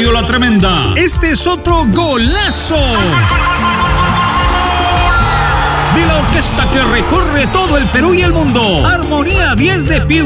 Radio La Tremenda. Este es otro golazo de la orquesta que recorre todo el Perú y el mundo. Armonía 10 de Piu.